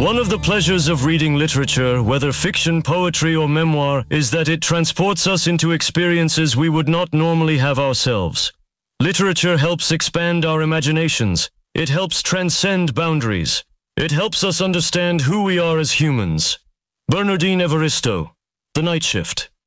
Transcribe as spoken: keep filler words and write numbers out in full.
One of the pleasures of reading literature, whether fiction, poetry, or memoir, is that it transports us into experiences we would not normally have ourselves. Literature helps expand our imaginations. It helps transcend boundaries. It helps us understand who we are as humans. Bernardine Evaristo, The Night Shift.